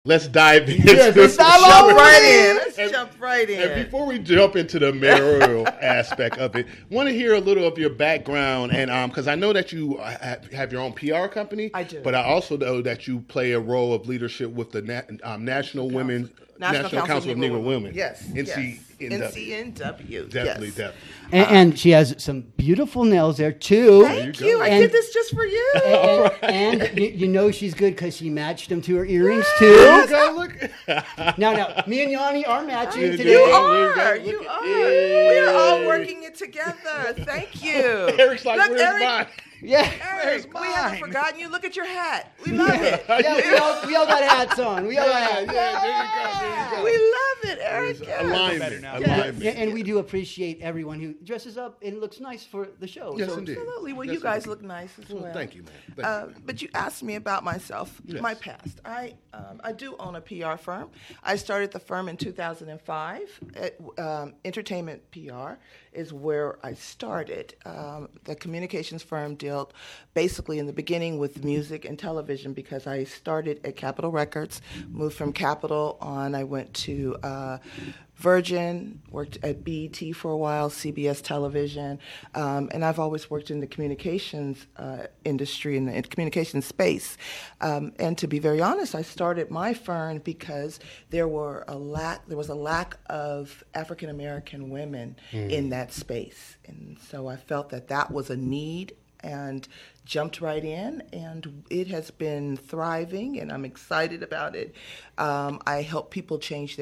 Let's dive in. Let's jump right in. Let's jump right in. And before we jump into the mayoral aspect of it, want to hear a little of your background, and because I know that you have your own PR company. I do. But I also know that you play a role of leadership with the National Council of Negro Women. Yes. NCNW. Definitely. And she has some beautiful nails there, too. Thank you. I did this just for you. And you know she's good because she matched them to her earrings, too. Look. Now, me and Yanni are matching today. You are. We are all working it together. Thank you. Eric's like, where's mine? Yeah. Eric, we haven't forgotten you. Look at your hat. We love it. Yeah, we all got hats on. We all got hats. Yeah, there you go. We love it, Eric. Alignment. And we do appreciate everyone who dresses up and looks nice for the show. Yes, so, indeed. Absolutely. Well, you guys look nice as well. Thank you, man. But you asked me about myself, my past. I do own a PR firm. I started the firm in 2005. Entertainment PR is where I started. The communications firm dealt basically in the beginning with music and television because I started at Capitol Records, moved from Capitol on. I went to Virgin, worked at BET for a while, CBS Television, and I've always worked in the communications industry, in the communications space. And to be very honest, I started my firm because there was a lack of African American women in that space, and so I felt that was a need and jumped right in, and it has been thriving, and I'm excited about it. I help people change their